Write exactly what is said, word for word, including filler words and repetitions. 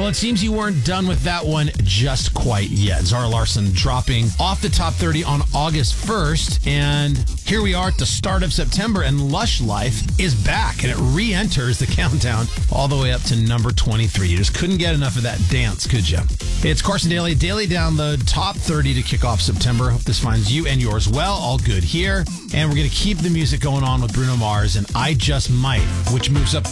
Well, it seems you weren't done with that one just quite yet. Zara Larsson dropping off the top thirty on August first. And here we are at the start of September, and Lush Life is back, and it re-enters the countdown all the way up to number twenty-three. You just couldn't get enough of that dance, could you? It's Carson Daly, Daily Download, top thirty to kick off September. Hope this finds you and yours well. All good here. And we're going to keep the music going on with Bruno Mars and I Just Might, which moves up